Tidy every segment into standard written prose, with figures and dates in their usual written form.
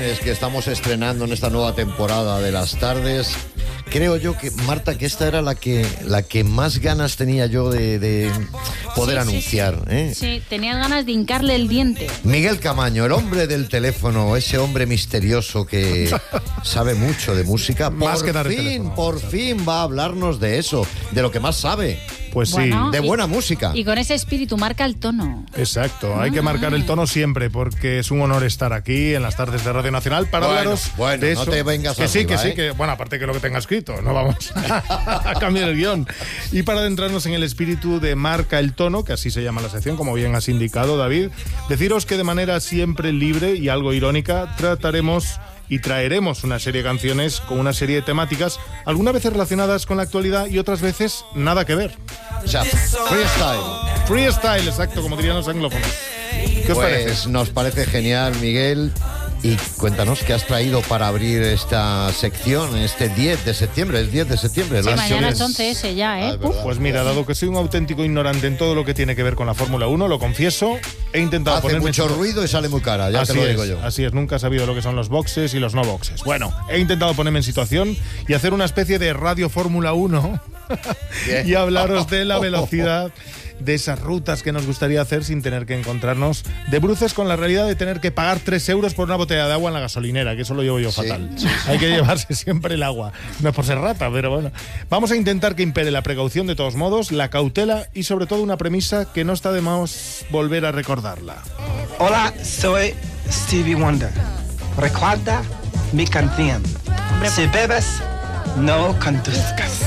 Es que estamos estrenando en esta nueva temporada de Las Tardes. Creo yo que, Marta, que esta era la que más ganas tenía yo de poder anunciar. Sí, tenías ganas de hincarle el diente. Miguel Camaño, el hombre del teléfono, ese hombre misterioso que sabe mucho de música. Por fin va a hablarnos de eso, de lo que más sabe. Pues bueno, sí. De buena música. Y con ese espíritu marca el tono. Exacto, hay que marcar el tono siempre, porque es un honor estar aquí en las tardes de Radio Nacional para hablaros de eso. No te vengas que arriba, sí, que bueno, aparte que lo que tenga escrito, no vamos a cambiar el guión. Y para adentrarnos en el espíritu de Marca el Tono, que así se llama la sección, como bien has indicado, David, deciros que de manera siempre libre y algo irónica trataremos y traeremos una serie de canciones con una serie de temáticas, algunas veces relacionadas con la actualidad y otras veces nada que ver. O sea, freestyle. Freestyle, exacto, como dirían los anglófonos. ¿Qué os parece? Nos parece genial, Miguel. Y cuéntanos qué has traído para abrir esta sección este 10 de septiembre. Es 10 de septiembre. Sí, mañana es 11S ya, ¿eh? Pues mira, dado que soy un auténtico ignorante en todo lo que tiene que ver con la Fórmula 1, lo confieso, he intentado Hace ponerme... mucho ruido y sale muy cara, ya te lo digo yo. Así es, nunca he sabido lo que son los boxes y los no boxes. Bueno, he intentado ponerme en situación y hacer una especie de radio Fórmula 1 y hablaros de la velocidad de esas rutas que nos gustaría hacer sin tener que encontrarnos de bruces con la realidad de tener que pagar 3 euros por una botella de agua en la gasolinera, que eso lo llevo yo fatal. Sí. Hay que llevarse siempre el agua. No es por ser rata, pero bueno. Vamos a intentar que impere la precaución de todos modos, la cautela y sobre todo una premisa que no está de más volver a recordarla. Hola, soy Stevie Wonder. Recuerda mi canción. Si bebes, no conduzcas.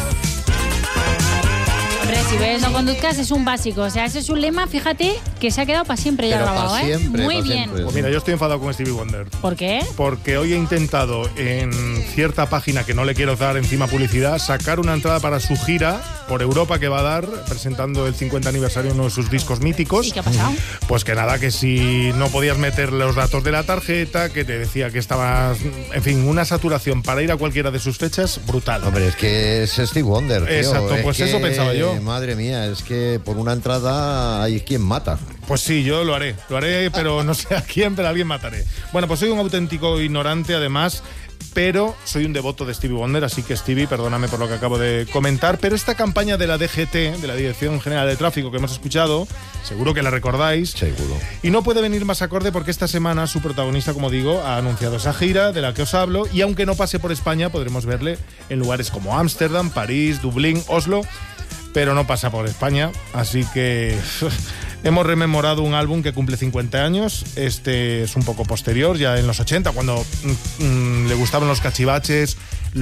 Hombre, si ves, no conduzcas es un básico. O sea, ese es un lema, fíjate, que se ha quedado para siempre ya grabado, ¿eh? Muy bien. Pues mira, yo estoy enfadado con Stevie Wonder. ¿Por qué? Porque hoy he intentado en cierta página que no le quiero dar encima publicidad, sacar una entrada para su gira por Europa que va a dar, presentando el 50 aniversario de uno de sus discos míticos. ¿Y qué ha pasado? Pues que nada, que si no podías meter los datos de la tarjeta, que te decía que estabas, en fin, una saturación para ir a cualquiera de sus fechas brutal. Hombre, es que es Stevie Wonder, tío. Exacto, pues eso pensaba yo. Madre mía, es que por una entrada hay quien mata. Pues sí, yo lo haré, pero no sé a quién, pero a alguien mataré. Bueno, pues soy un auténtico ignorante, además, pero soy un devoto de Stevie Wonder, así que Stevie, perdóname por lo que acabo de comentar, pero esta campaña de la DGT, de la Dirección General de Tráfico que hemos escuchado, seguro que la recordáis. Seguro. Y no puede venir más acorde porque esta semana su protagonista, como digo, ha anunciado esa gira de la que os hablo, y aunque no pase por España, podremos verle en lugares como Ámsterdam, París, Dublín, Oslo, pero no pasa por España, así que hemos rememorado un álbum que cumple 50 años. Este es un poco posterior, ya en los 80, cuando le gustaban los cachivaches,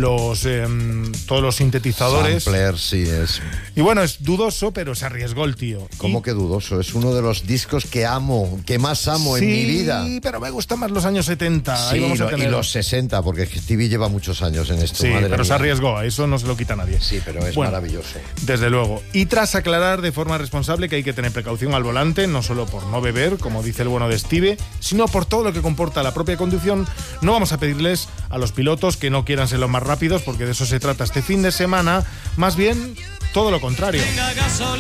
todos los sintetizadores. Sampler, sí es. Y bueno, es dudoso, pero se arriesgó el tío. ¿Cómo que dudoso? Es uno de los discos que amo, que más amo en mi vida. Sí, pero me gustan más los años 70. Sí, ahí vamos a tener... y los 60, porque Stevie lleva muchos años en esto. Sí, madre pero mía. se arriesgó, a eso no se lo quita nadie. Sí, pero es maravilloso. Desde luego. Y tras aclarar de forma responsable que hay que tener precaución al volante, no solo por no beber, como dice el bueno de Stevie, sino por todo lo que comporta la propia conducción, no vamos a pedirles a los pilotos que no quieran ser los más rápidos, porque de eso se trata este fin de semana, más bien todo lo contrario.